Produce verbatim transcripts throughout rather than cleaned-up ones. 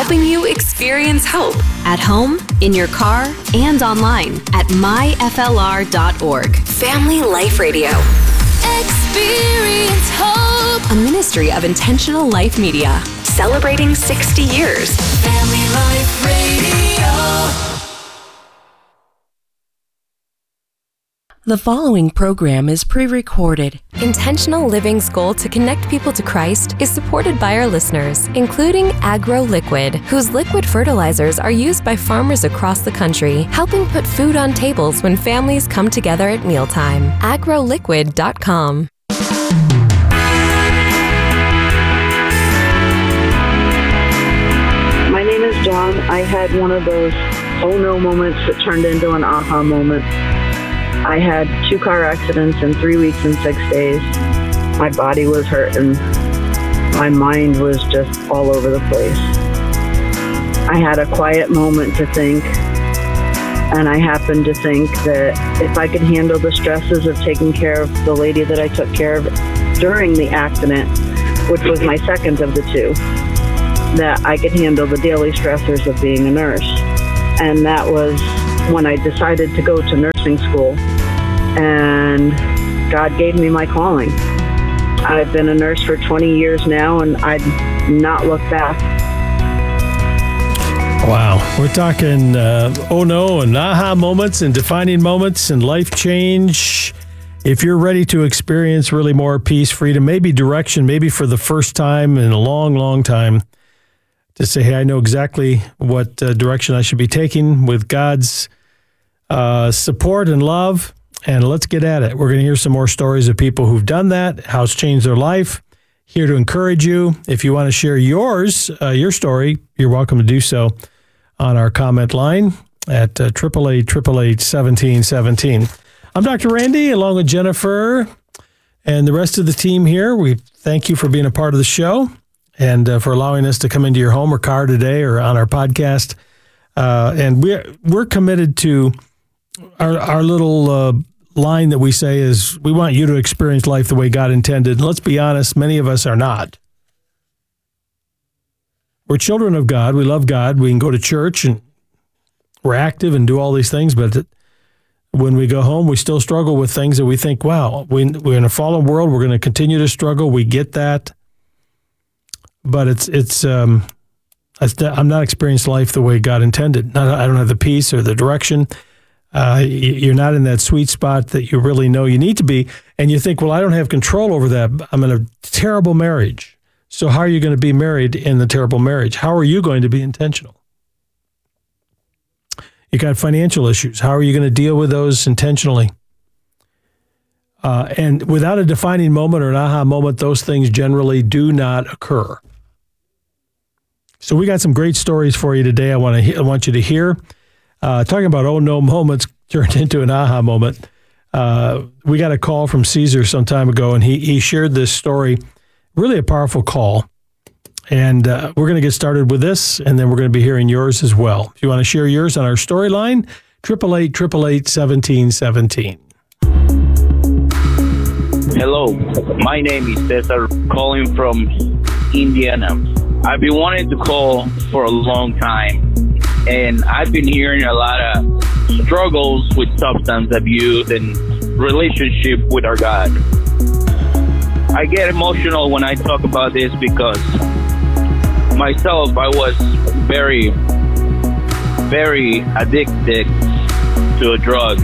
helping you experience hope at home, in your car, and online at my f l r dot org. Family Life Radio. Experience hope. A ministry of Intentional Life Media. Celebrating sixty years. Family Life Radio. The following program is pre-recorded. Intentional Living's goal to connect people to Christ is supported by our listeners, including Agro Liquid, whose liquid fertilizers are used by farmers across the country, helping put food on tables when families come together at mealtime. agro liquid dot com. My name is John. I had one of those oh no moments that turned into an aha moment. I had two car accidents in three weeks and six days. My body was hurting. My mind was just all over the place. I had a quiet moment to think, and I happened to think that if I could handle the stresses of taking care of the lady that I took care of during the accident, which was my second of the two, that I could handle the daily stressors of being a nurse. And that was when I decided to go to nursing school, and God gave me my calling. I've been a nurse for twenty years now, and I'd not look back. Wow. We're talking uh, oh no and aha moments and defining moments and life change. If you're ready to experience really more peace, freedom, maybe direction, maybe for the first time in a long, long time, to say, hey, I know exactly what uh, direction I should be taking with God's uh, support and love, and let's get at it. We're going to hear some more stories of people who've done that, how it's changed their life. Here to encourage you. If you want to share yours, uh, your story, you're welcome to do so on our comment line at uh, eight eight eight, eight eight eight, one seven one seven. I'm Doctor Randy, along with Jennifer and the rest of the team here. We thank you for being a part of the show and uh, for allowing us to come into your home or car today or on our podcast. Uh, and we're, we're committed to our, our little uh, line that we say is, we want you to experience life the way God intended. And let's be honest, many of us are not. We're children of God. We love God. We can go to church and we're active and do all these things. But when we go home, we still struggle with things that we think, wow, we, we're in a fallen world. We're going to continue to struggle. We get that. But it's, it's, um, I'm not experiencing life the way God intended. Not, I don't have the peace or the direction. Uh, you're not in that sweet spot that you really know you need to be. And you think, well, I don't have control over that. I'm in a terrible marriage. So how are you going to be married in the terrible marriage? How are you going to be intentional? You got financial issues. How are you going to deal with those intentionally? Uh, and without a defining moment or an aha moment, those things generally do not occur. So we got some great stories for you today. I want to I want you to hear. Uh, talking about oh no moments turned into an aha moment. Uh, we got a call from Caesar some time ago, and he he shared this story. Really a powerful call. And uh, we're going to get started with this, and then we're going to be hearing yours as well. If you want to share yours on our storyline, eight eight eight, eight eight eight, one seven one seven. Hello, my name is Cesar, calling from Indiana. I've been wanting to call for a long time, and I've been hearing a lot of struggles with substance abuse and relationship with our God. I get emotional when I talk about this because myself, I was very, very addicted to a drug,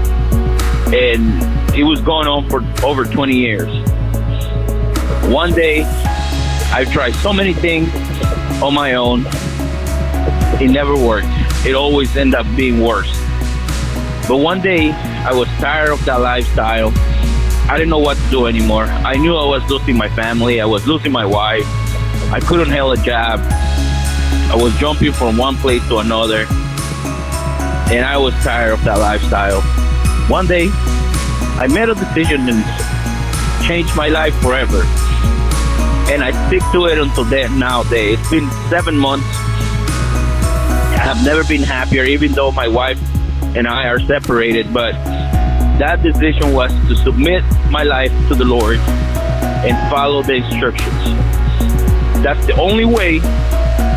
and it was going on for over twenty years. One day, I tried so many things on my own. It never worked. It always ended up being worse. But one day, I was tired of that lifestyle. I didn't know what to do anymore. I knew I was losing my family. I was losing my wife. I couldn't hold a job. I was jumping from one place to another. And I was tired of that lifestyle. One day, I made a decision to change my life forever. And I stick to it until nowadays. It's been seven months. I have never been happier, even though my wife and I are separated. But that decision was to submit my life to the Lord and follow the instructions. That's the only way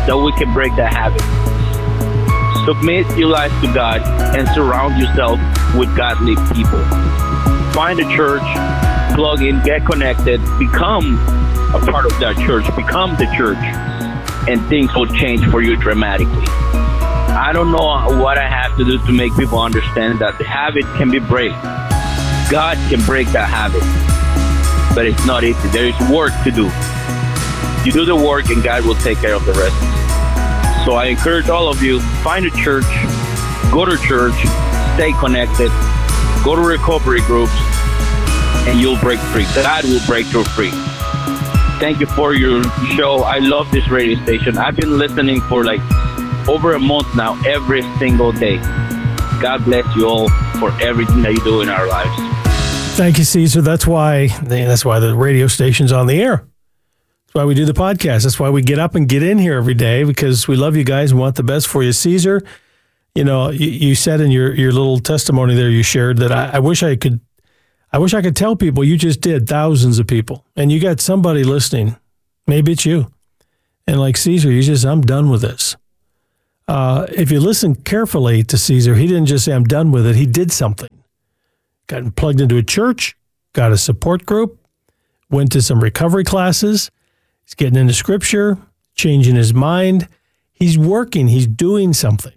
that we can break that habit. Submit your life to God and surround yourself with godly people. Find a church, plug in, get connected, become a part of that church, become the church, and things will change for you dramatically. I don't know what I have to do to make people understand that the habit can be break. God can break that habit, but it's not easy. There is work to do. You do the work and God will take care of the rest. So I encourage all of you, find a church, go to church, stay connected, go to recovery groups, and you'll break free. God will break you free. Thank you for your show. I love this radio station. I've been listening for like over a month now, every single day. God bless you all for everything that you do in our lives. Thank you, Caesar. That's why that's why the radio station's on the air. That's why we do the podcast. That's why we get up and get in here every day, because we love you guys and want the best for you. Caesar, you know, you, you said in your, your little testimony there you shared that I, I wish I could I wish I could tell people. You just did, thousands of people. And you got somebody listening. Maybe it's you. And like Caesar, you just, I'm done with this. Uh, if you listen carefully to Caesar, he didn't just say, I'm done with it. He did something. Got plugged into a church, got a support group, went to some recovery classes. He's getting into scripture, changing his mind. He's working. He's doing something.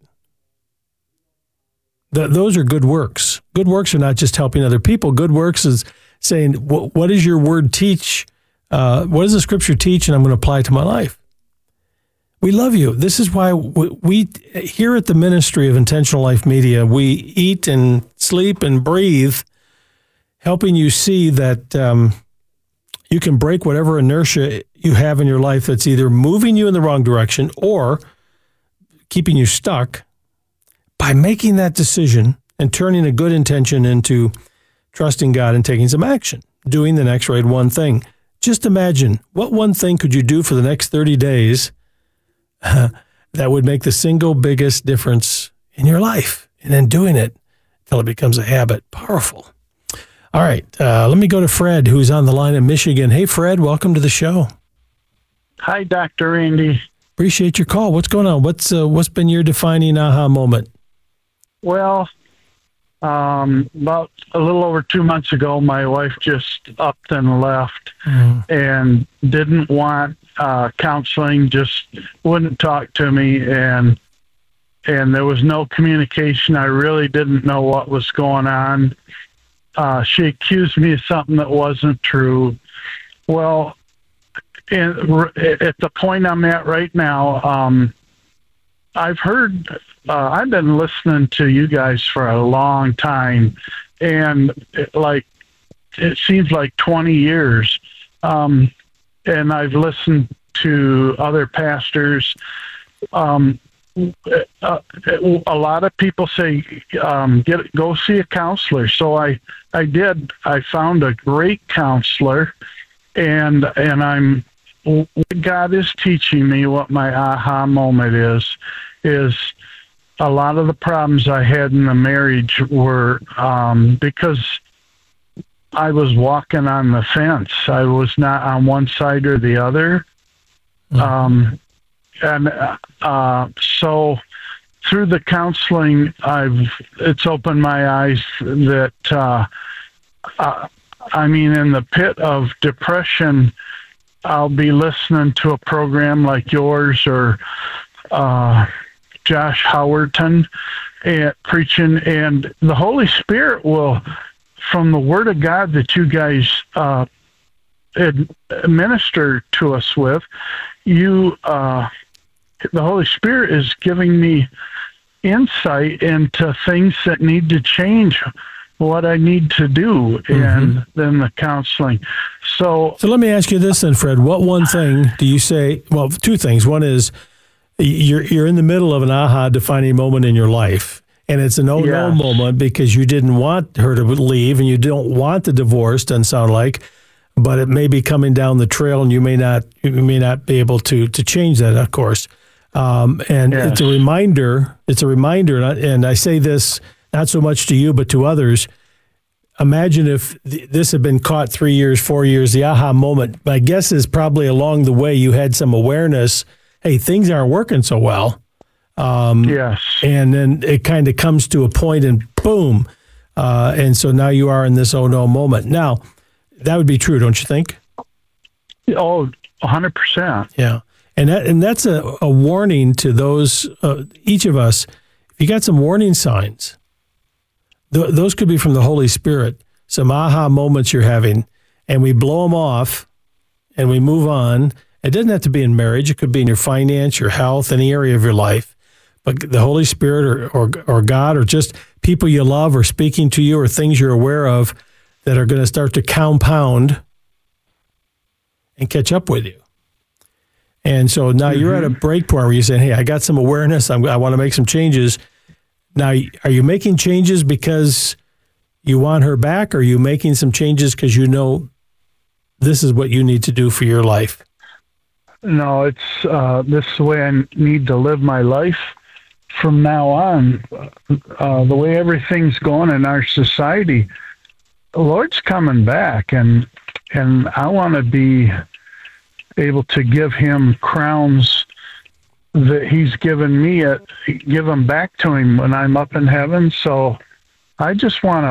Th- those are good works. Good works are not just helping other people. Good works is saying, what does your word teach? Uh, what does the scripture teach? And I'm going to apply it to my life. We love you. This is why we, we here at the Ministry of Intentional Life Media, we eat and sleep and breathe, helping you see that um, you can break whatever inertia you have in your life that's either moving you in the wrong direction or keeping you stuck by making that decision and turning a good intention into trusting God and taking some action, doing the next right one thing. Just imagine, what one thing could you do for the next thirty days uh, that would make the single biggest difference in your life? And then doing it until it becomes a habit. Powerful. All right, uh, let me go to Fred, who's on the line in Michigan. Hey, Fred, welcome to the show. Hi, Doctor Randy. Appreciate your call. What's going on? What's uh, what's been your defining aha moment? Well, um, about a little over two months ago, my wife just upped and left mm. and didn't want uh, counseling, just wouldn't talk to me, and and there was no communication. I really didn't know what was going on. Uh, she accused me of something that wasn't true. Well, in, at the point I'm at right now, um, I've heard, uh, I've been listening to you guys for a long time, and it, like, it seems like twenty years. Um, and I've listened to other pastors. Um, uh, a lot of people say, um, get, go see a counselor. So I, I did, I found a great counselor, and, and I'm, God is teaching me what my aha moment is, is a lot of the problems I had in the marriage were um, because I was walking on the fence. I was not on one side or the other. Mm-hmm. Um, and uh, so through the counseling, I've it's opened my eyes that, uh, uh, I mean, in the pit of depression, I'll be listening to a program like yours or uh, Josh Howerton and preaching, and the Holy Spirit will, from the Word of God that you guys uh, administer to us with, you, uh, the Holy Spirit is giving me insight into things that need to change, what I need to do, and mm-hmm. then the counseling. So, so let me ask you this then, Fred. What one thing do you say? Well, two things. One is you're you're in the middle of an aha defining moment in your life, and it's an oh-no yes. moment because you didn't want her to leave and you don't want the divorce, doesn't sound like, but it may be coming down the trail and you may not you may not be able to to change that, of course. Um, and yes. it's a reminder, it's a reminder, and I, and I say this not so much to you, but to others. Imagine if th- this had been caught three years, four years, the aha moment. My guess is probably along the way you had some awareness hey, things aren't working so well. Um, yes. And then it kind of comes to a point and boom. Uh, and so now you are in this oh no moment. Now, that would be true, don't you think? Oh, one hundred percent. Yeah. And that, and that's a, a warning to those, uh, each of us. If you got some warning signs, th- those could be from the Holy Spirit, some aha moments you're having, and we blow them off and we move on. It doesn't have to be in marriage. It could be in your finance, your health, any area of your life. But the Holy Spirit or, or, or God or just people you love are speaking to you or things you're aware of that are going to start to compound and catch up with you. And so now mm-hmm. you're at a break point where you're saying, hey, I got some awareness. I'm, I want to make some changes. Now, are you making changes because you want her back? Or are you making some changes because you know this is what you need to do for your life? No, it's uh, this is the way I need to live my life from now on. Uh, the way everything's going in our society, the Lord's coming back, and and I want to be able to give him crowns that he's given me, at, give them back to him when I'm up in heaven. So I just want